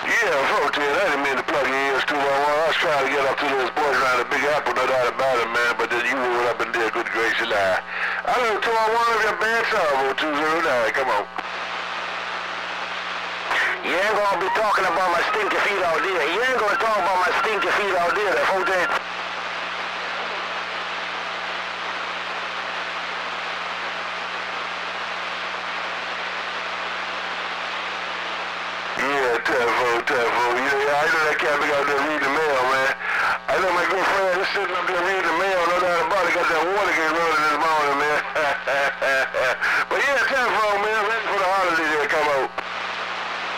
Yeah, folks, I didn't mean to plug your ears too long. I was trying to get up to those boys around the Big Apple, no doubt about it, man, but then you rolled up and did a good gracious lie. I know 211 of your bad sorrow, 209, come on. You ain't gonna be talking about my stinky feet out there. You ain't gonna talk about my stinky feet out there, that folks ain't. Telephone. Yeah, I know that cat be out there reading the mail, man. I know my good friend is sitting up there reading the mail, no doubt about it, got that water gate running this morning, man. But yeah, telephone, man, ready for the holiday to come out.